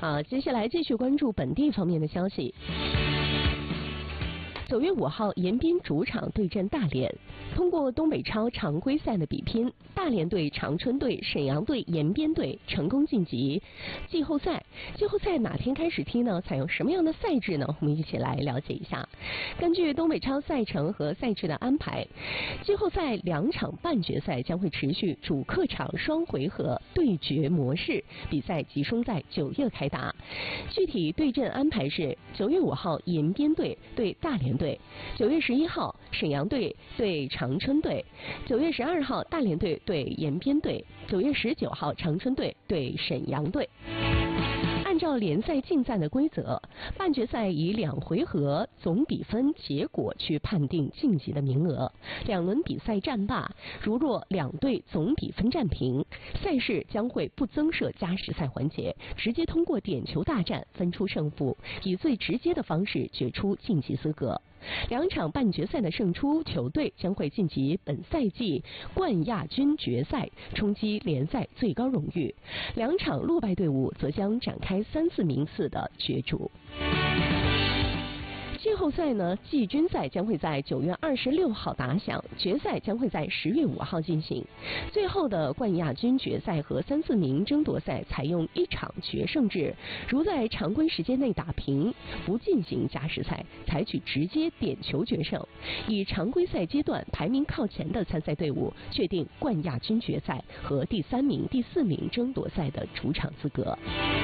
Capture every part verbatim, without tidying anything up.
好，接下来继续关注本地方面的消息。九月五号，延边主场对阵大连。通过东北超常规赛的比拼，大连队、长春队、沈阳队、延边队成功晋级季后赛。季后赛哪天开始踢呢？采用什么样的赛制呢？我们一起来了解一下。根据东北超赛程和赛制的安排，季后赛两场半决赛将会持续主客场双回合对决模式，比赛集中在九月开打。具体对阵安排是：九月五号，延边队对大连队；九月十一号，沈阳队对长春队；九月十二号，大连队对延边队；九月十九号，长春队对沈阳队。按照联赛竞赛的规则，半决赛以两回合总比分结果去判定晋级的名额。两轮比赛战罢，如若两队总比分战平，赛事将会不增设加时赛环节，直接通过点球大战分出胜负，以最直接的方式决出晋级资格。两场半决赛的胜出球队将会晋级本赛季冠亚军决赛，冲击联赛最高荣誉；两场落败队伍则将展开三四名次的角逐。季后赛呢，季军赛将会在九月二十六号打响，决赛将会在十月五号进行。最后的冠亚军决赛和三四名争夺赛采用一场决胜制，如在常规时间内打平，不进行加时赛，采取直接点球决胜。以常规赛阶段排名靠前的参赛队伍确定冠亚军决赛和第三名、第四名争夺赛的主场资格。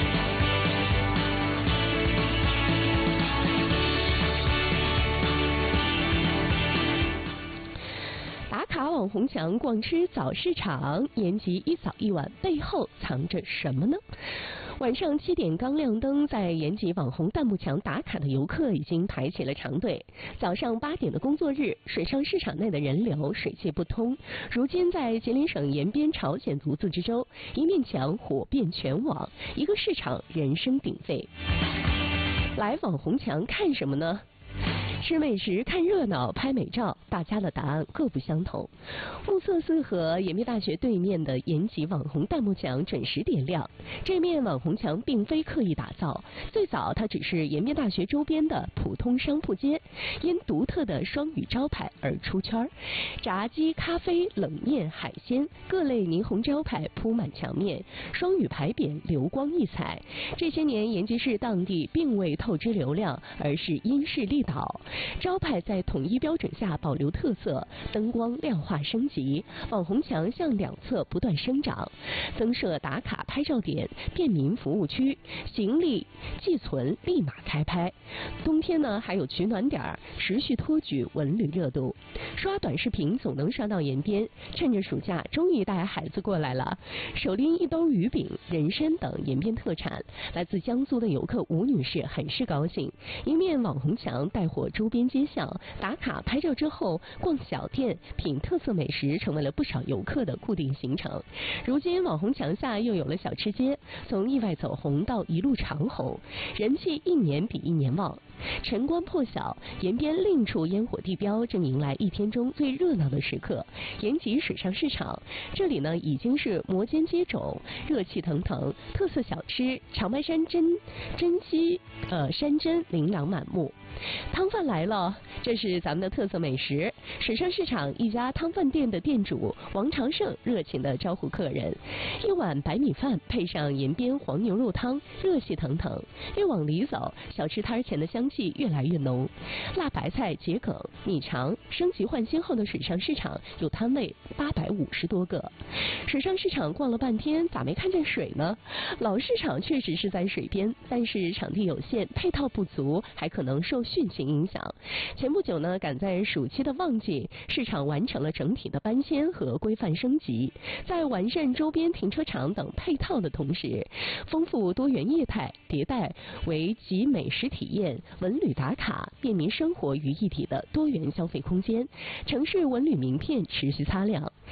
打卡网红墙逛吃早市场，延吉一早一晚背后藏着什么呢？晚上七点刚亮灯，在延吉网红弹幕墙打卡的游客已经排起了长队。早上八点的工作日，水上市场内的人流水泄不通。如今在吉林省延边朝鲜族自治州，一面墙火遍全网，一个市场人声鼎沸。来网红墙看什么呢？吃美食、看热闹、拍美照，大家的答案各不相同。暮色四合，延边大学对面的延吉网红弹幕墙准时点亮。这面网红墙并非刻意打造，最早它只是延边大学周边的普通商铺街，因独特的双语招牌而出圈。炸鸡、咖啡、冷面、海鲜，各类霓虹招牌铺满墙面，双语牌匾流光溢彩。这些年，延吉市当地并未透支流量，而是因势利导。招牌在统一标准下保留特色，灯光亮化升级，网红墙向两侧不断生长，增设打卡拍照点、便民服务区，行李寄存立马开拍。冬天呢还有取暖点，持续托举文旅热度。刷短视频总能刷到延边，趁着暑假终于带孩子过来了，手拎一兜鱼饼、人参等延边特产。来自江苏的游客吴女士很是高兴，一面网红墙带火周边街巷，打卡拍照之后逛小店品特色美食，成为了不少游客的固定行程。如今网红墙下又有了小吃街，从意外走红到一路长红，人气一年比一年旺。晨光破晓，延边另处烟火地标正迎来一天中最热闹的时刻——延吉水上市场。这里呢已经是摩肩接踵，热气腾腾，特色小吃长白山珍珍稀呃山珍琳琅满目。汤饭来了，这是咱们的特色美食。水上市场一家汤饭店的店主王长胜热情地招呼客人，一碗白米饭配上延边黄牛肉汤，热气腾腾。越往里走，小吃摊前的香气越来越浓。辣白菜、桔梗、米肠，升级换新后的水上市场有摊位八百五十多个。水上市场逛了半天，咋没看见水呢？老市场确实是在水边，但是场地有限，配套不足，还可能受汛情影响。前不久呢，赶在暑期的旺季，市场完成了整体的搬迁和规范升级，在完善周边停车场等配套的同时，丰富多元业态迭代为集美食体验、文旅打卡、便民生活于一体的多元消费空间。城市文旅名片持续擦亮。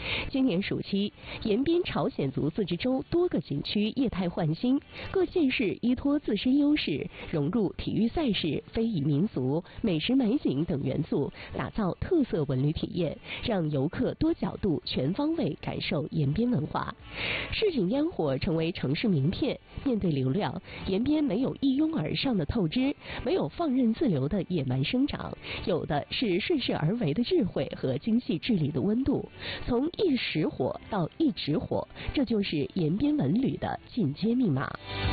今年暑期，延边朝鲜族自治州多个景区业态焕新，各县市依托自身优势，融入体育赛事、非遗民俗、美食美景等元素，打造特色文旅体验，让游客多角度、全方位感受延边文化。市井烟火成为城市名片，面对流量，延边没有一拥而上的透支，没有放任自流的野蛮生长，有的是顺势而为的智慧和精细治理的温度。从一时火到一直火，这就是延边文旅的进阶密码。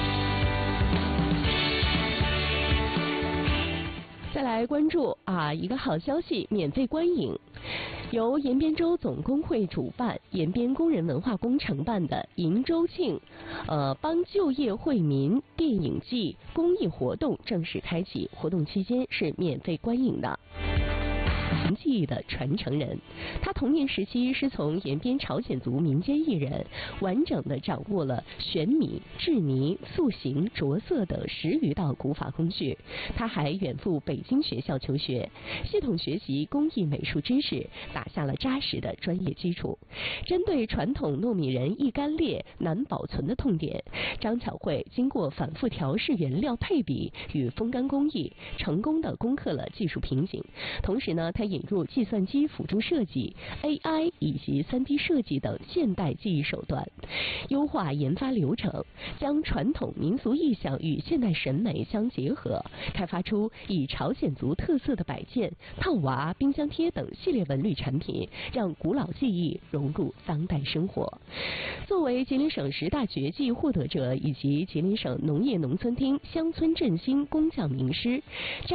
再来关注啊一个好消息，免费观影。由延边州总工会主办、延边工人文化宫承办的迎州庆，呃帮就业惠民电影季公益活动正式开启，活动期间是免费观影的。技艺的传承人，他童年时期是从延边朝鲜族民间艺人，完整的掌握了选米、制泥、塑形、着色等十余道古法工序。他还远赴北京学校求学，系统学习工艺美术知识，打下了扎实的专业基础。针对传统糯米人易干裂、难保存的痛点，张巧慧经过反复调试原料配比与风干工艺，成功的攻克了技术瓶颈。同时呢，他引入计算机辅助设计、A I 以及 三 D 设计等现代技艺手段，优化研发流程，将传统民俗意象与现代审美相结合，开发出以朝鲜族特色的摆件、套娃、冰箱贴等系列文旅产品，让古老技艺融入当代生活。作为吉林省十大绝技获得者以及吉林省农业农村厅乡村振兴工匠名师，